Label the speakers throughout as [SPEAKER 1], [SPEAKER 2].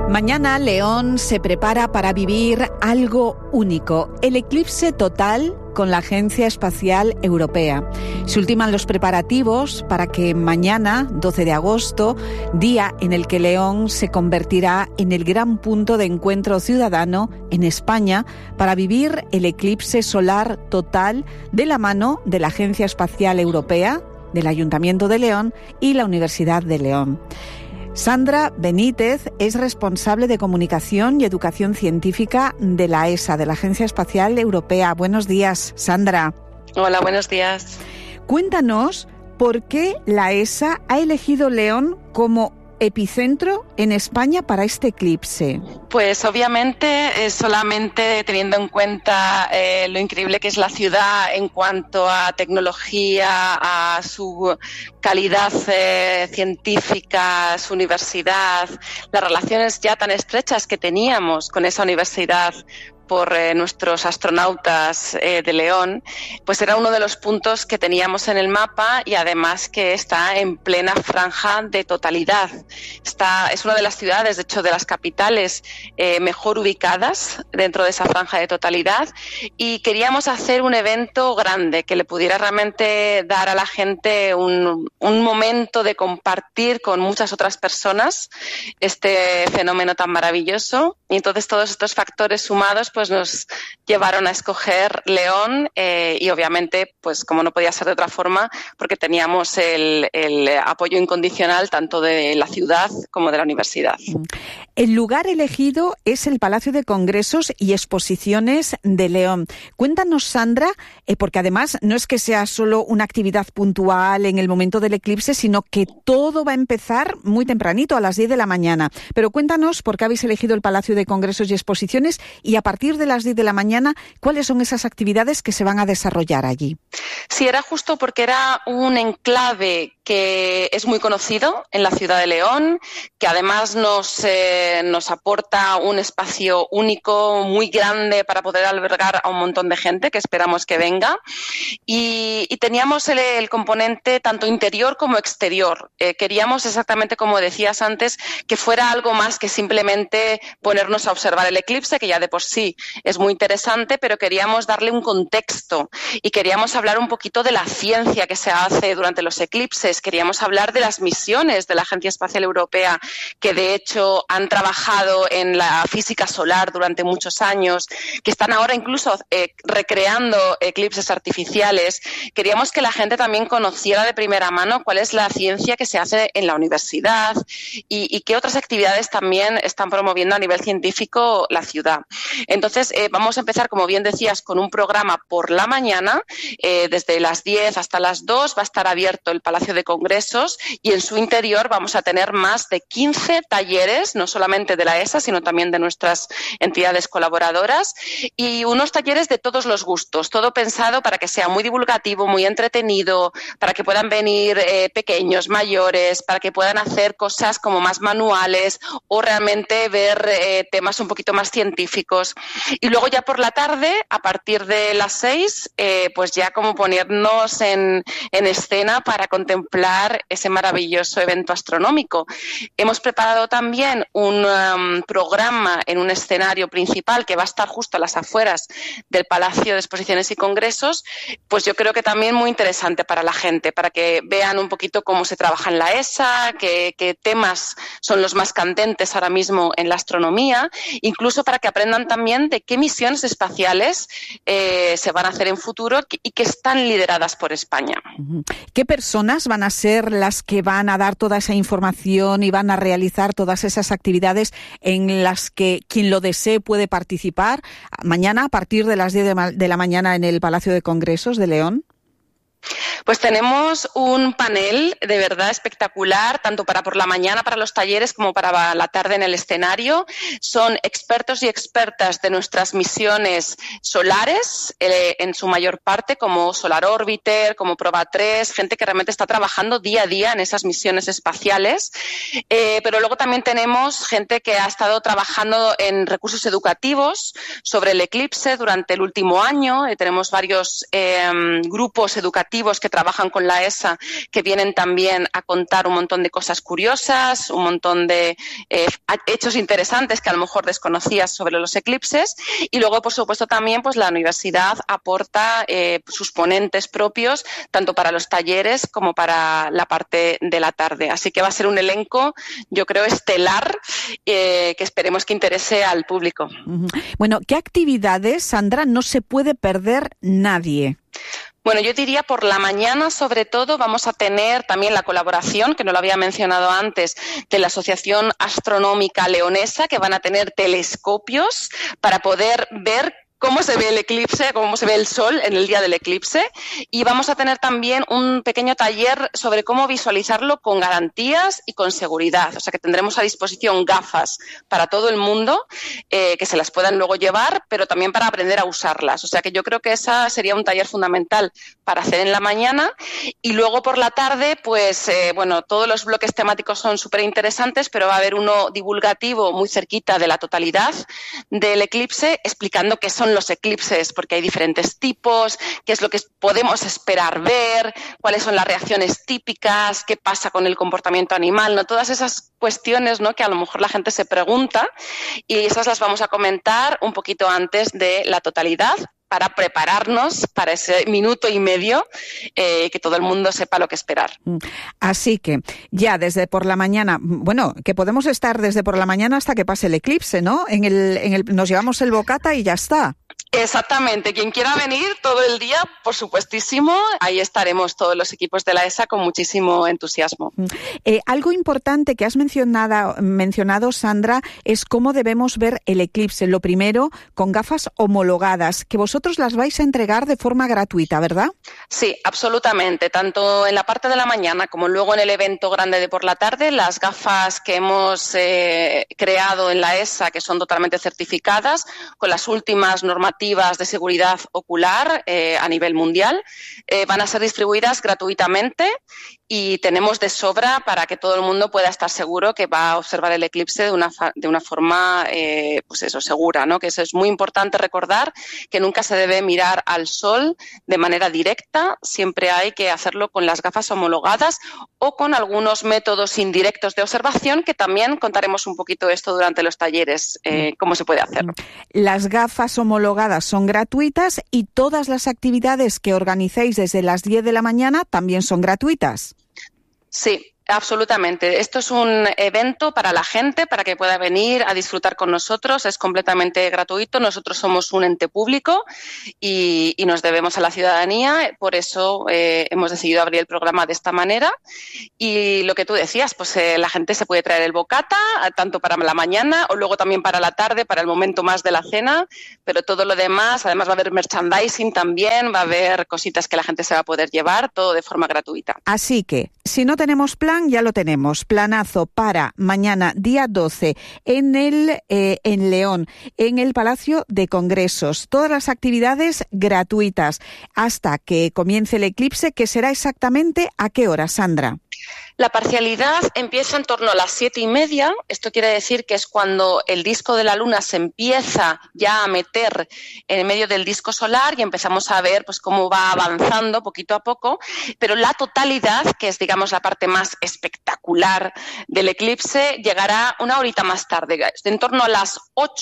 [SPEAKER 1] Mañana León se prepara para vivir algo único, el eclipse total con la Agencia Espacial Europea. Se ultiman los preparativos para que mañana, 12 de agosto, día en el que León se convertirá en el gran punto de encuentro ciudadano en España para vivir el eclipse solar total de la mano de la Agencia Espacial Europea, del Ayuntamiento de León y la Universidad de León. Sandra Benítez es responsable de Comunicación y Educación Científica de la ESA, de la Agencia Espacial Europea. Buenos días, Sandra.
[SPEAKER 2] Hola, buenos días.
[SPEAKER 1] Cuéntanos por qué la ESA ha elegido León como epicentro en España para este eclipse.
[SPEAKER 2] Pues obviamente solamente teniendo en cuenta lo increíble que es la ciudad en cuanto a tecnología, a su calidad científica, su universidad, las relaciones ya tan estrechas que teníamos con esa universidad por nuestros astronautas de León, pues era uno de los puntos que teníamos en el mapa y además que está en plena franja de totalidad. Es una de las ciudades, de hecho de las capitales mejor ubicadas dentro de esa franja de totalidad, y queríamos hacer un evento grande que le pudiera realmente dar a la gente un momento de compartir con muchas otras personas este fenómeno tan maravilloso. Y entonces todos estos factores sumados pues nos llevaron a escoger León y obviamente, pues como no podía ser de otra forma, porque teníamos el apoyo incondicional tanto de la ciudad como de la universidad.
[SPEAKER 1] El lugar elegido es el Palacio de Congresos y Exposiciones de León. Cuéntanos, Sandra, porque además no es que sea solo una actividad puntual en el momento del eclipse, sino que todo va a empezar muy tempranito, a las 10 de la mañana. Pero cuéntanos por qué habéis elegido el Palacio de Congresos y Exposiciones y a partir de las 10 de la mañana, ¿cuáles son esas actividades que se van a desarrollar allí?
[SPEAKER 2] Sí, era justo porque era un enclave que es muy conocido en la ciudad de León, que además nos aporta un espacio único, muy grande para poder albergar a un montón de gente que esperamos que venga. Y teníamos el componente tanto interior como exterior. Queríamos exactamente, como decías antes, que fuera algo más que simplemente ponernos a observar el eclipse, que ya de por sí es muy interesante, pero queríamos darle un contexto y queríamos hablar un poquito de la ciencia que se hace durante los eclipses. Queríamos hablar de las misiones de la Agencia Espacial Europea, que de hecho han trabajado en la física solar durante muchos años, que están ahora incluso recreando eclipses artificiales. Queríamos que la gente también conociera de primera mano cuál es la ciencia que se hace en la universidad y qué otras actividades también están promoviendo a nivel científico la ciudad. Entonces, vamos a empezar, como bien decías, con un programa por la mañana, desde las 10 hasta las 2 va a estar abierto el Palacio de Congresos y en su interior vamos a tener más de 15 talleres, no solamente de la ESA, sino también de nuestras entidades colaboradoras, y unos talleres de todos los gustos, todo pensado para que sea muy divulgativo, muy entretenido, para que puedan venir pequeños, mayores, para que puedan hacer cosas como más manuales o realmente ver temas un poquito más científicos. Y luego ya por la tarde, a partir de las 6, pues ya como ponernos en escena para contemplar ese maravilloso evento astronómico. Hemos preparado también un programa en un escenario principal que va a estar justo a las afueras del Palacio de Exposiciones y Congresos, pues yo creo que también muy interesante para la gente, para que vean un poquito cómo se trabaja en la ESA, qué temas son los más candentes ahora mismo en la astronomía, incluso para que aprendan también de qué misiones espaciales se van a hacer en futuro y que están lideradas por España.
[SPEAKER 1] ¿Qué personas van a ser las que van a dar toda esa información y van a realizar todas esas actividades en las que quien lo desee puede participar mañana a partir de las 10 de la mañana en el Palacio de Congresos de León?
[SPEAKER 2] Pues tenemos un panel de verdad espectacular, tanto para por la mañana para los talleres como para la tarde en el escenario. Son expertos y expertas de nuestras misiones solares, en su mayor parte, como Solar Orbiter, como Proba3, gente que realmente está trabajando día a día en esas misiones espaciales. Pero luego también tenemos gente que ha estado trabajando en recursos educativos sobre el eclipse durante el último año. Tenemos varios grupos educativos divulgativos que trabajan con la ESA, que vienen también a contar un montón de cosas curiosas, un montón de hechos interesantes que a lo mejor desconocías sobre los eclipses. Y luego, por supuesto, también pues la universidad aporta sus ponentes propios, tanto para los talleres como para la parte de la tarde. Así que va a ser un elenco, yo creo, estelar, que esperemos que interese al público.
[SPEAKER 1] Bueno, ¿qué actividades, Sandra, no se puede perder nadie?
[SPEAKER 2] Bueno, yo diría por la mañana, sobre todo, vamos a tener también la colaboración, que no lo había mencionado antes, de la Asociación Astronómica Leonesa, que van a tener telescopios para poder ver cómo se ve el eclipse, cómo se ve el sol en el día del eclipse, y vamos a tener también un pequeño taller sobre cómo visualizarlo con garantías y con seguridad. O sea que tendremos a disposición gafas para todo el mundo, que se las puedan luego llevar, pero también para aprender a usarlas. O sea que yo creo que esa sería un taller fundamental para hacer en la mañana. Y luego por la tarde, pues bueno, todos los bloques temáticos son súper interesantes, pero va a haber uno divulgativo muy cerquita de la totalidad del eclipse, explicando qué son los eclipses, porque hay diferentes tipos, qué es lo que podemos esperar ver, cuáles son las reacciones típicas, qué pasa con el comportamiento animal, ¿no? Todas esas cuestiones, ¿no?, que a lo mejor la gente se pregunta, y esas las vamos a comentar un poquito antes de la totalidad, para prepararnos para ese minuto y medio, que todo el mundo sepa lo que esperar.
[SPEAKER 1] Así que ya desde por la mañana, bueno, que podemos estar desde por la mañana hasta que pase el eclipse, ¿no? Nos llevamos el bocata y ya está.
[SPEAKER 2] Exactamente. Quien quiera venir todo el día, por supuestísimo, ahí estaremos todos los equipos de la ESA con muchísimo entusiasmo.
[SPEAKER 1] Algo importante que has mencionado, Sandra, es cómo debemos ver el eclipse. Lo primero, con gafas homologadas, que vosotros las vais a entregar de forma gratuita, ¿verdad?
[SPEAKER 2] Sí, absolutamente. Tanto en la parte de la mañana como luego en el evento grande de por la tarde, las gafas que hemos creado en la ESA, que son totalmente certificadas, con las últimas normativas de seguridad ocular a nivel mundial, van a ser distribuidas gratuitamente, y tenemos de sobra para que todo el mundo pueda estar seguro que va a observar el eclipse de una forma pues eso, segura, ¿no? Que eso es muy importante recordar, que nunca se debe mirar al sol de manera directa, siempre hay que hacerlo con las gafas homologadas o con algunos métodos indirectos de observación, que también contaremos un poquito esto durante los talleres, cómo se puede hacer.
[SPEAKER 1] Las gafas homologadas son gratuitas y todas las actividades que organicéis desde las 10 de la mañana también son gratuitas.
[SPEAKER 2] Sí, absolutamente. Esto es un evento para la gente, para que pueda venir a disfrutar con nosotros. Es completamente gratuito. Nosotros somos un ente público y nos debemos a la ciudadanía. Por eso hemos decidido abrir el programa de esta manera. Y lo que tú decías, pues la gente se puede traer el bocata, tanto para la mañana o luego también para la tarde, para el momento más de la cena. Pero todo lo demás, además va a haber merchandising también, va a haber cositas que la gente se va a poder llevar, todo de forma gratuita.
[SPEAKER 1] Así que, si no tenemos plan, ya lo tenemos. Planazo para mañana, día 12, en León, en el Palacio de Congresos. Todas las actividades gratuitas hasta que comience el eclipse, que será exactamente ¿a qué hora, Sandra?
[SPEAKER 2] La parcialidad empieza en torno a las 7:30. Esto quiere decir que es cuando el disco de la Luna se empieza ya a meter en medio del disco solar y empezamos a ver pues cómo va avanzando poquito a poco. Pero la totalidad, que es digamos la parte más espectacular del eclipse, llegará una horita más tarde. En torno a las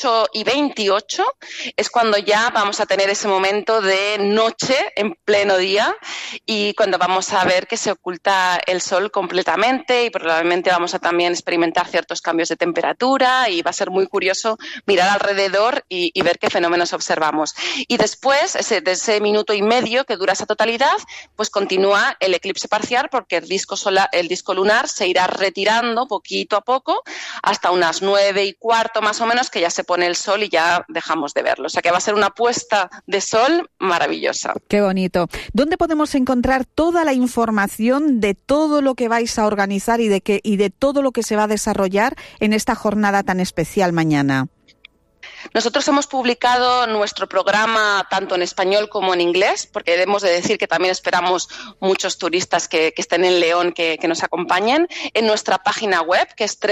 [SPEAKER 2] 8:28 es cuando ya vamos a tener ese momento de noche en pleno día, y cuando vamos a ver que se oculta el sol completamente, y probablemente vamos a también experimentar ciertos cambios de temperatura, y va a ser muy curioso mirar alrededor y ver qué fenómenos observamos. Y después de ese minuto y medio que dura esa totalidad, pues continúa el eclipse parcial, porque el disco lunar se irá retirando poquito a poco hasta unas 9:15 más o menos, que ya se pone el sol y ya dejamos de verlo. O sea que va a ser una puesta de sol maravillosa.
[SPEAKER 1] Qué bonito. ¿Dónde podemos encontrar toda la información de todo lo que vais a organizar y de todo lo que se va a desarrollar en esta jornada tan especial mañana?
[SPEAKER 2] Nosotros hemos publicado nuestro programa tanto en español como en inglés, porque debemos de decir que también esperamos muchos turistas que estén en León que nos acompañen, en nuestra página web, que es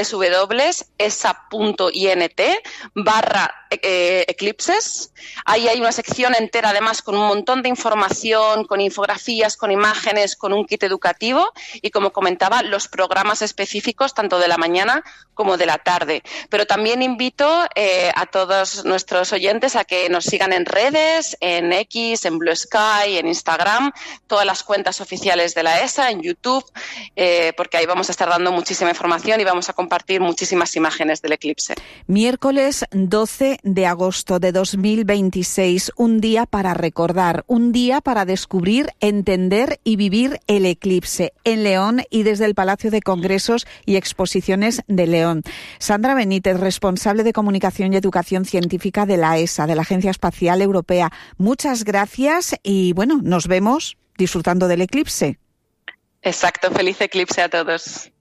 [SPEAKER 2] www.esa.int/eclipses. Ahí hay una sección entera, además, con un montón de información, con infografías, con imágenes, con un kit educativo y, como comentaba, los programas específicos tanto de la mañana como de la tarde. Pero también invito a todos nuestros oyentes a que nos sigan en redes, en X, en Blue Sky, en Instagram, todas las cuentas oficiales de la ESA, en YouTube, porque ahí vamos a estar dando muchísima información y vamos a compartir muchísimas imágenes del eclipse.
[SPEAKER 1] Miércoles 12 de agosto de 2026, un día para recordar, un día para descubrir, entender y vivir el eclipse en León y desde el Palacio de Congresos y Exposiciones de León. Sandra Benítez, responsable de Comunicación y Educación Científica de la ESA, de la Agencia Espacial Europea. Muchas gracias y, bueno, nos vemos disfrutando del eclipse.
[SPEAKER 2] Exacto, feliz eclipse a todos.